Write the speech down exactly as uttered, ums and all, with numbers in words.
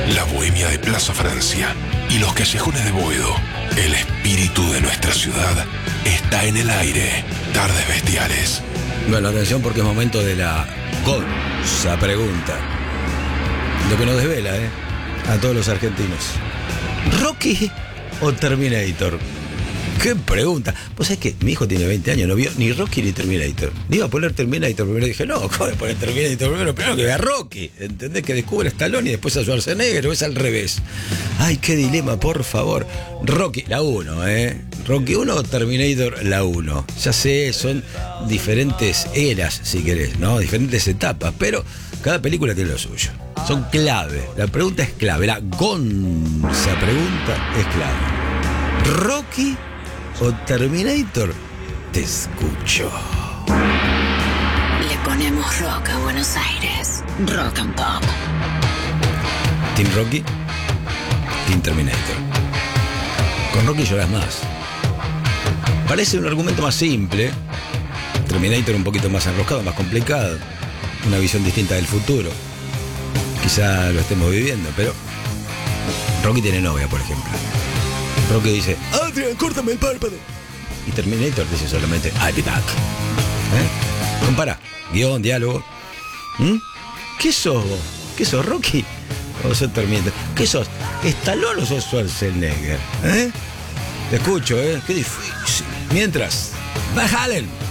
La bohemia de Plaza Francia y los callejones de Boedo. El espíritu de nuestra ciudad está en el aire. Tardes Bestiales. Bueno, atención porque es momento de la gonza pregunta. Lo que nos desvela, ¿eh? A todos los argentinos. ¿Rocky o Terminator? ¡Qué pregunta! Pues es que mi hijo tiene veinte años, no vio ni Rocky ni Terminator. Le iba a poner Terminator primero. Dije, no, ¿cómo voy a poner Terminator primero? Primero que vea Rocky. ¿Entendés? Que descubre a Stallone y después a Schwarzenegger, o es al revés. Ay, qué dilema, por favor. Rocky, la uno, ¿eh? Rocky uno o Terminator, la uno. Ya sé, son diferentes eras, si querés, ¿no? Diferentes etapas, pero cada película tiene lo suyo. Son clave. La pregunta es clave. La gonza pregunta es clave. ¿Rocky o Terminator? Te escucho. Le ponemos rock a Buenos Aires. Rock and Pop. Team Rocky, Team Terminator. Con Rocky lloras más. Parece un argumento más simple. Terminator un poquito más enroscado, más complicado. Una visión distinta del futuro. Quizá lo estemos viviendo, pero Rocky tiene novia, por ejemplo. Rocky dice, Adrian, córtame el párpado. Y Terminator dice solamente, I'll be back. ¿Eh? Compara, guión, diálogo. ¿Mm? ¿Qué sos vos? ¿Qué sos, Rocky? ¿O sos Terminator? ¿Qué sos? ¿Stallone o sos Schwarzenegger? ¿Eh? Te escucho, ¿eh? Qué difícil. Mientras, Van Halen.